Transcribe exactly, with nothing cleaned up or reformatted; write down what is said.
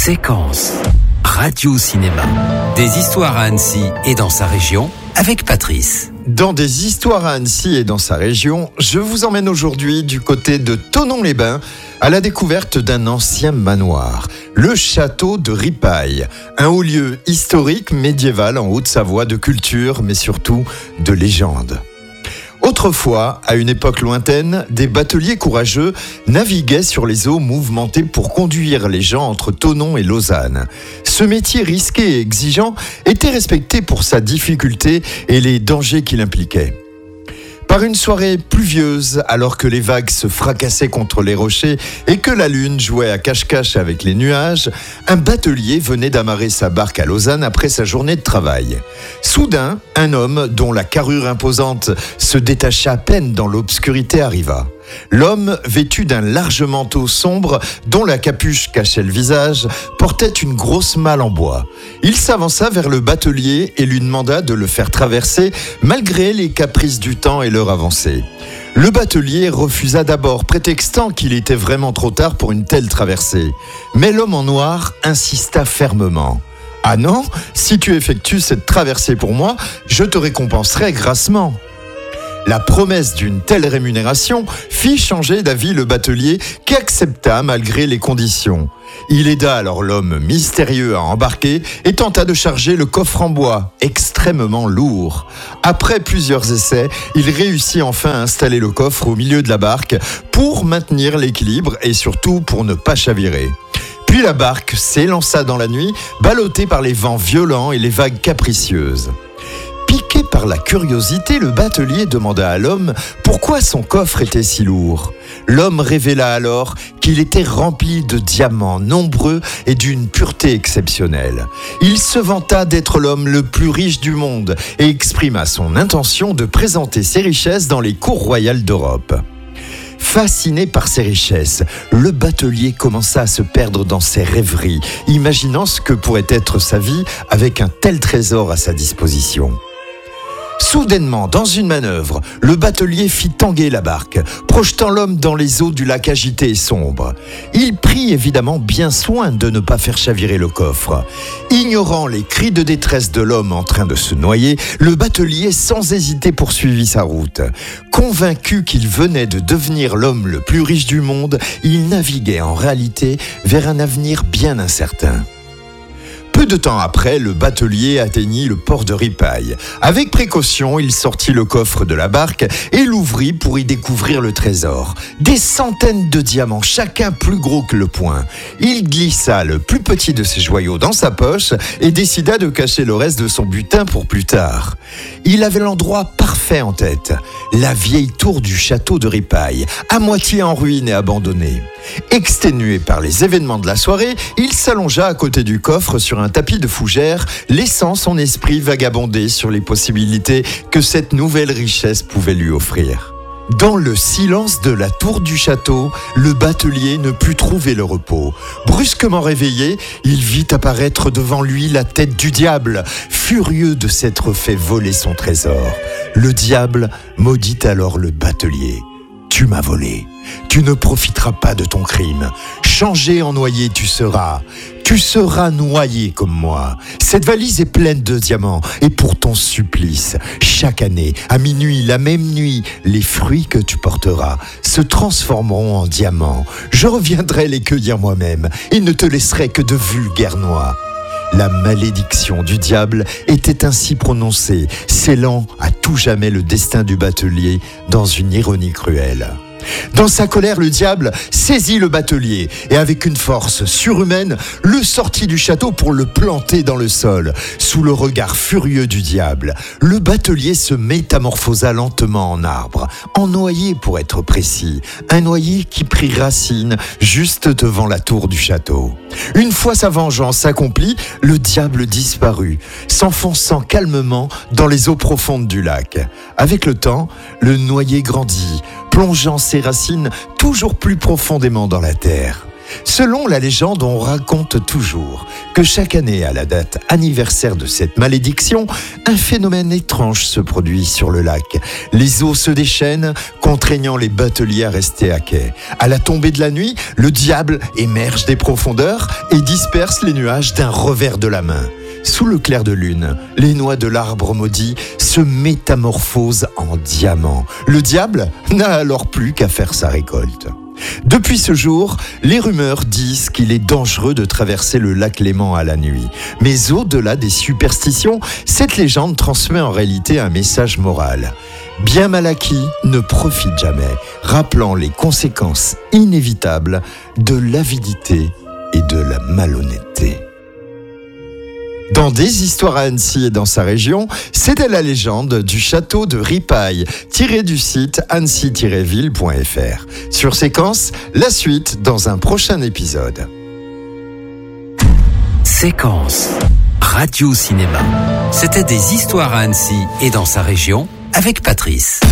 Séquence Radio-Cinéma. Des histoires à Annecy et dans sa région avec Patrice. Dans des histoires à Annecy et dans sa région, je vous emmène aujourd'hui du côté de Thonon-les-Bains à la découverte d'un ancien manoir, le château de Ripaille, un haut lieu historique médiéval en Haute-Savoie de culture mais surtout de légende. Autrefois, à une époque lointaine, des bateliers courageux naviguaient sur les eaux mouvementées pour conduire les gens entre Thonon et Lausanne. Ce métier risqué et exigeant était respecté pour sa difficulté et les dangers qu'il impliquait. Par une soirée pluvieuse, alors que les vagues se fracassaient contre les rochers et que la lune jouait à cache-cache avec les nuages, un batelier venait d'amarrer sa barque à Lausanne après sa journée de travail. Soudain, un homme dont la carrure imposante se détacha à peine dans l'obscurité arriva. L'homme, vêtu d'un large manteau sombre dont la capuche cachait le visage, portait une grosse malle en bois. Il s'avança vers le batelier et lui demanda de le faire traverser malgré les caprices du temps et l'heure avancée. Le batelier refusa d'abord, prétextant qu'il était vraiment trop tard pour une telle traversée. Mais l'homme en noir insista fermement. « Ah non, si tu effectues cette traversée pour moi, je te récompenserai grassement. » La promesse d'une telle rémunération fit changer d'avis le batelier qui accepta malgré les conditions. Il aida alors l'homme mystérieux à embarquer et tenta de charger le coffre en bois, extrêmement lourd. Après plusieurs essais, il réussit enfin à installer le coffre au milieu de la barque pour maintenir l'équilibre et surtout pour ne pas chavirer. Puis la barque s'élança dans la nuit, ballottée par les vents violents et les vagues capricieuses. Piqué par la curiosité, le batelier demanda à l'homme pourquoi son coffre était si lourd. L'homme révéla alors qu'il était rempli de diamants nombreux et d'une pureté exceptionnelle. Il se vanta d'être l'homme le plus riche du monde et exprima son intention de présenter ses richesses dans les cours royales d'Europe. Fasciné par ses richesses, le batelier commença à se perdre dans ses rêveries, imaginant ce que pourrait être sa vie avec un tel trésor à sa disposition. Soudainement, dans une manœuvre, le batelier fit tanguer la barque, projetant l'homme dans les eaux du lac agité et sombre. Il prit évidemment bien soin de ne pas faire chavirer le coffre. Ignorant les cris de détresse de l'homme en train de se noyer, le batelier sans hésiter poursuivit sa route. Convaincu qu'il venait de devenir l'homme le plus riche du monde, il naviguait en réalité vers un avenir bien incertain. Peu de temps après, le batelier atteignit le port de Ripaille. Avec précaution, il sortit le coffre de la barque et l'ouvrit pour y découvrir le trésor. Des centaines de diamants, chacun plus gros que le poing. Il glissa le plus petit de ses joyaux dans sa poche et décida de cacher le reste de son butin pour plus tard. Il avait l'endroit parfait en tête, la vieille tour du château de Ripaille, à moitié en ruine et abandonnée. Exténué par les événements de la soirée, il s'allongea à côté du coffre sur un tapis de fougère, laissant son esprit vagabonder sur les possibilités que cette nouvelle richesse pouvait lui offrir. Dans le silence de la tour du château, le batelier ne put trouver le repos. Brusquement réveillé, il vit apparaître devant lui la tête du diable, furieux de s'être fait voler son trésor. Le diable maudit alors le batelier. « Tu m'as volé. Tu ne profiteras pas de ton crime. Changé en noyé tu seras. Tu seras noyé comme moi. Cette valise est pleine de diamants. Et pour ton supplice, chaque année, à minuit, la même nuit, les fruits que tu porteras se transformeront en diamants. Je reviendrai les cueillir moi-même et ne te laisserai que de vulgaires noix. » La malédiction du diable était ainsi prononcée, scellant à tout jamais le destin du batelier dans une ironie cruelle. Dans sa colère, le diable saisit le batelier et avec une force surhumaine, le sortit du château pour le planter dans le sol. Sous le regard furieux du diable, le batelier se métamorphosa lentement en arbre, en noyer pour être précis, un noyer qui prit racine juste devant la tour du château. Une fois sa vengeance accomplie, le diable disparut, s'enfonçant calmement dans les eaux profondes du lac. Avec le temps, le noyer grandit, plongeant ses racines toujours plus profondément dans la terre. Selon la légende, on raconte toujours que chaque année, à la date anniversaire de cette malédiction, un phénomène étrange se produit sur le lac. Les eaux se déchaînent, contraignant les bateliers à rester à quai. À la tombée de la nuit, le diable émerge des profondeurs et disperse les nuages d'un revers de la main. Sous le clair de lune, les noix de l'arbre maudit se métamorphosent en diamants. Le diable n'a alors plus qu'à faire sa récolte. Depuis ce jour, les rumeurs disent qu'il est dangereux de traverser le lac Léman à la nuit. Mais au-delà des superstitions, cette légende transmet en réalité un message moral. Bien mal acquis ne profite jamais, rappelant les conséquences inévitables de l'avidité et de la malhonnêteté. Dans Des histoires à Annecy et dans sa région, c'était la légende du château de Ripaille, tiré du site annecy tiret ville point f r. Sur Séquence, la suite dans un prochain épisode. Séquence Radio Cinéma. C'était Des histoires à Annecy et dans sa région avec Patrice.